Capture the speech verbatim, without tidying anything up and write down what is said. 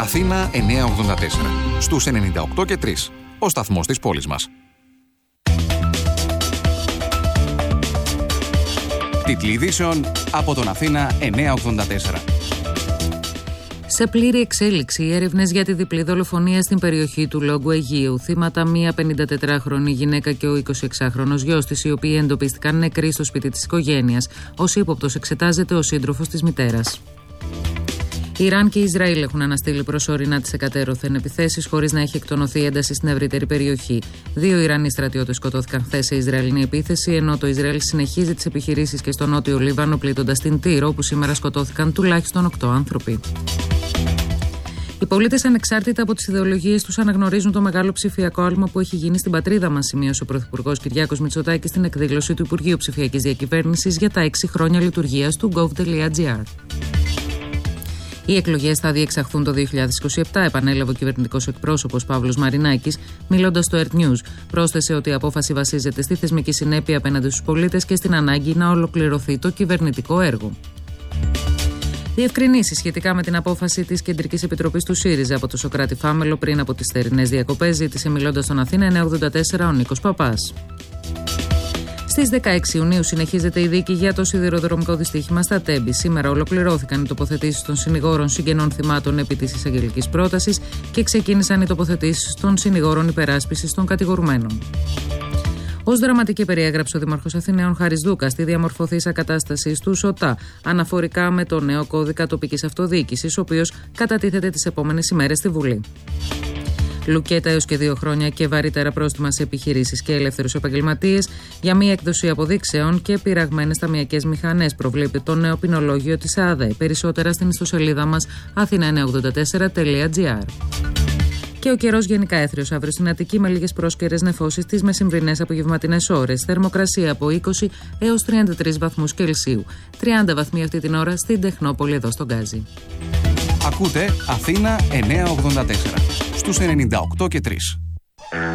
Αθήνα εννιακόσια ογδόντα τέσσερα. Στους ενενήντα οκτώ και τρία. Ο σταθμός της πόλης μας. Τίτλοι ειδήσεων από τον Αθήνα εννιακόσια ογδόντα τέσσερα. Σε πλήρη εξέλιξη οι έρευνες για τη διπλή δολοφονία στην περιοχή του Λόγκου Αιγαίου. Θύματα μία πενηντατετράχρονη γυναίκα και ο εικοσιεξάχρονος γιος της, οι οποίοι εντοπίστηκαν νεκροί στο σπίτι της οικογένειας. Ως ύποπτος εξετάζεται ο σύντροφος της μητέρας. Ιράν και Ισραήλ έχουν αναστείλει προσωρινά τις εκατέρωθεν επιθέσεις χωρίς να έχει εκτονωθεί ένταση στην ευρύτερη περιοχή. Δύο Ιρανοί στρατιώτες σκοτώθηκαν χθες σε Ισραηλινή επίθεση, ενώ το Ισραήλ συνεχίζει τις επιχειρήσεις και στο νότιο Λίβανο, πλήττοντας την Τύρο, όπου σήμερα σκοτώθηκαν τουλάχιστον οκτώ άνθρωποι. Οι πολίτες, ανεξάρτητα από τις ιδεολογίες τους, αναγνωρίζουν το μεγάλο ψηφιακό άλμα που έχει γίνει στην πατρίδα μας, σημείωσε ο Πρωθυπουργός Κυριάκος Μητσοτάκης στην εκδήλωση του Υπουργείου Ψηφιακής Διακυβέρνησης για τα έξι χρόνια λειτουργίας του gov.gr. Οι εκλογές θα διεξαχθούν το δύο χιλιάδες είκοσι επτά, επανέλαβε ο κυβερνητικός εκπρόσωπος Παύλος Μαρινάκης, μιλώντας στο Earth News. Πρόσθεσε ότι η απόφαση βασίζεται στη θεσμική συνέπεια απέναντι στους πολίτες και στην ανάγκη να ολοκληρωθεί το κυβερνητικό έργο. Διευκρινήσεις σχετικά με την απόφαση της Κεντρικής Επιτροπής του ΣΥΡΙΖΑ από το Σωκράτη Φάμελο πριν από τις θερινές διακοπές, ζήτησε μιλώντας στον Αθήνα εννιακόσια ογδόντα τέσσερα ο Νίκος Παπάς. Στις δεκαέξι Ιουνίου συνεχίζεται η δίκη για το σιδηροδρομικό δυστύχημα στα Τέμπη. Σήμερα ολοκληρώθηκαν οι τοποθετήσεις των συνηγόρων συγγενών θυμάτων επί της εισαγγελικής πρότασης και ξεκίνησαν οι τοποθετήσεις των συνηγόρων υπεράσπισης των κατηγορουμένων. Ως δραματική περιέγραψε ο Δήμαρχος Αθηναίων Χάρης Δούκας τη διαμορφωθήσα κατάσταση του ΣΟΤΑ αναφορικά με το νέο κώδικα τοπικής αυτοδιοίκησης, ο οποίος κατατίθεται τις επόμενες ημέρες στη Βουλή. Λουκέτα έως και δύο χρόνια και βαρύτερα πρόστιμα σε επιχειρήσεις και ελεύθερους επαγγελματίες για μη έκδοση αποδείξεων και πειραγμένες ταμειακές μηχανές, προβλέπει το νέο ποινολόγιο της ΑΔΕ. Περισσότερα στην ιστοσελίδα μας αθήνα εννιακόσια ογδόντα τέσσερα τελεία τζι άρ. Και ο καιρός γενικά έθριος αύριο στην Αττική με λίγες πρόσκαιρες νεφώσεις τις μεσημβρινές απογευματινές ώρες. Θερμοκρασία από είκοσι έως τριάντα τρεις βαθμούς Κελσίου. τριάντα βαθμοί αυτή την ώρα στην Τεχνόπολη εδώ στον Γκάζι. Ακούτε Αθήνα εννιακόσια ογδόντα τέσσερα στους ενενήντα οκτώ και τρία.